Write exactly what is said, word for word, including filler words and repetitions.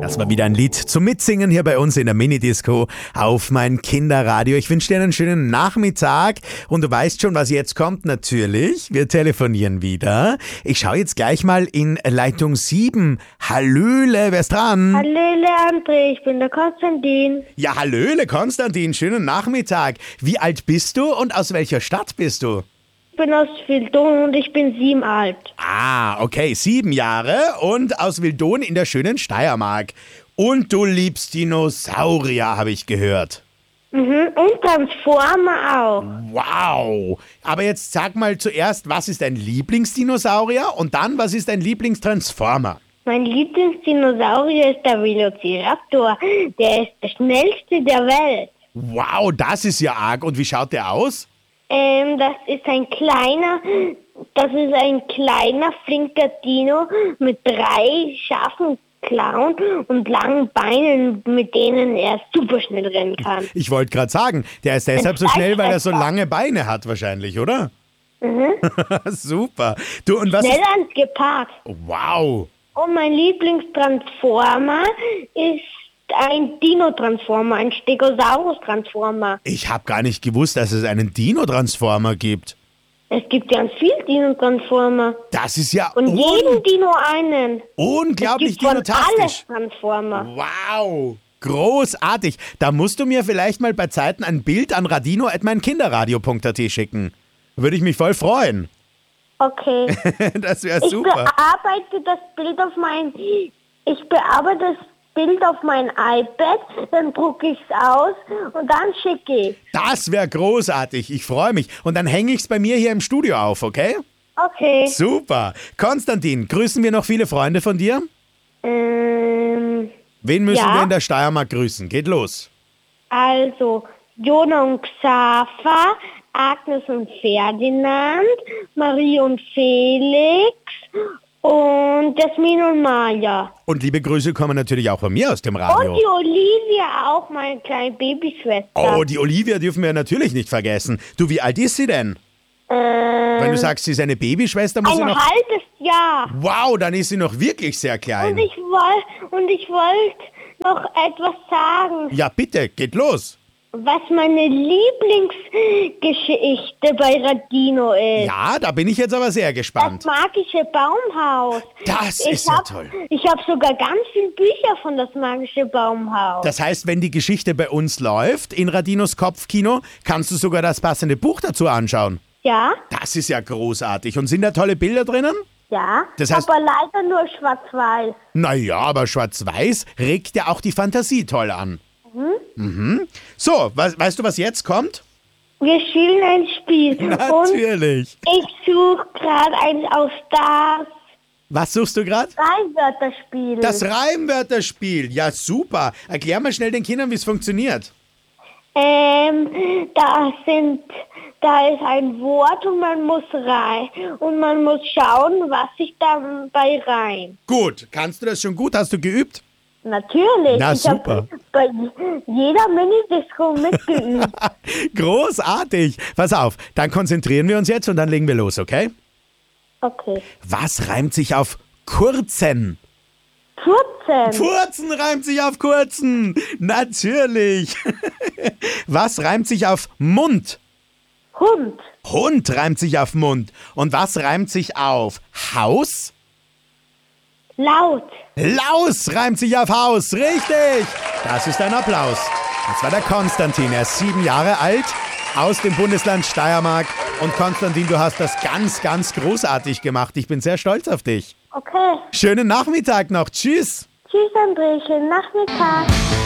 Das war wieder ein Lied zum Mitsingen hier bei uns in der Minidisco auf mein Kinderradio. Ich wünsche dir einen schönen Nachmittag und du weißt schon, was jetzt kommt natürlich. Wir telefonieren wieder. Ich schaue jetzt gleich mal in Leitung sieben. Hallöle, wer ist dran? Hallöle André, ich bin der Konstantin. Ja, hallöle Konstantin, schönen Nachmittag. Wie alt bist du und aus welcher Stadt bist du? Ich bin aus Wildon und ich bin sieben alt. Ah, okay, sieben Jahre und aus Wildon in der schönen Steiermark. Und du liebst Dinosaurier, habe ich gehört. Mhm, und Transformer auch. Wow. Aber jetzt sag mal zuerst, was ist dein Lieblingsdinosaurier und dann, was ist dein Lieblingstransformer? Mein Lieblingsdinosaurier ist der Velociraptor. Der ist der schnellste der Welt. Wow, das ist ja arg. Und wie schaut der aus? Ähm, das ist ein kleiner, das ist ein kleiner, flinker Dino mit drei scharfen Klauen und langen Beinen, mit denen er super schnell rennen kann. Ich wollte gerade sagen, der ist deshalb so schnell, weil er so lange Beine hat wahrscheinlich, oder? Mhm. Super. Du, und was Schneller als Gepard. Wow. Und mein Lieblingstransformer ist ein Dino-Transformer, ein Stegosaurus-Transformer. Ich habe gar nicht gewusst, dass es einen Dino-Transformer gibt. Es gibt ganz viele Dino-Transformer. Das ist ja Und un- jeden Dino einen. unglaublich es gibt von dinotastisch. alles Transformer. Wow, großartig. Da musst du mir vielleicht mal bei Zeiten ein Bild an radino at mein kinderradio punkt a t schicken. Würde ich mich voll freuen. Okay. Das wäre Ich super. bearbeite das Bild auf mein... Ich bearbeite das Bild auf mein iPad, dann drucke ich es aus und dann schicke ich. Das wäre großartig. Ich freue mich. Und dann hänge ich es bei mir hier im Studio auf, okay? Okay. Super. Konstantin, grüßen wir noch viele Freunde von dir? Ähm, Wen müssen Ja. wir in der Steiermark grüßen? Geht los. also, Jona und Xaver, Agnes und Ferdinand, Marie und Felix und Jasmin und Maja. Und liebe Grüße kommen natürlich auch von mir aus dem Radio. Und die Olivia, auch meine kleine Babyschwester. Oh, die Olivia dürfen wir natürlich nicht vergessen. Du, wie alt ist sie denn? ähm, Wenn du sagst, sie ist eine Babyschwester, muss sie ein noch... halbes Jahr. Wow, dann ist sie noch wirklich sehr Und klein. ich wollte und ich wollte noch etwas sagen, Ja, bitte, geht los. was meine Lieblingsgeschichte bei Radino ist. Ja, da bin ich jetzt aber sehr Das gespannt. magische Baumhaus. Das ich ist ja hab, toll. Ich habe sogar ganz viele Bücher von das magische Baumhaus. Das heißt, wenn die Geschichte bei uns läuft, in Radinos Kopfkino, kannst du sogar das passende Buch dazu anschauen. ja, Das ist ja großartig. Und sind da tolle Bilder drinnen? ja, Das heißt- aber leider nur schwarz-weiß. Naja, aber schwarz-weiß regt ja auch die Fantasie toll an. Mhm. So, we- weißt du, was jetzt kommt? Wir spielen ein Spiel. Natürlich. Und ich suche gerade eins aus das Was suchst du gerade? Reimwörterspiel. Das Reimwörterspiel. Ja, super. Erklär mal schnell den Kindern, wie es funktioniert. Ähm, da sind, da ist ein Wort und man muss rein und man muss schauen, was sich dabei reimt. Gut, kannst du das schon gut? Hast du geübt? Natürlich. Na, ich super. habe bei jeder Minidisco mitgeübt. Großartig. Pass auf, dann konzentrieren wir uns jetzt und dann legen wir los, okay? Okay. Was reimt sich auf kurzen? Furzen. Furzen reimt sich auf kurzen. Natürlich. Was reimt sich auf Mund? Hund. Hund reimt sich auf Mund. Und was reimt sich auf Haus? Laut. Laus reimt sich auf Haus. Richtig. Das ist ein Applaus. Das war der Konstantin. Er ist sieben Jahre alt, aus dem Bundesland Steiermark. Und Konstantin, du hast das ganz, ganz großartig gemacht. Ich bin sehr stolz auf dich. Okay. Schönen Nachmittag noch. Tschüss. Tschüss, André. Schönen Nachmittag.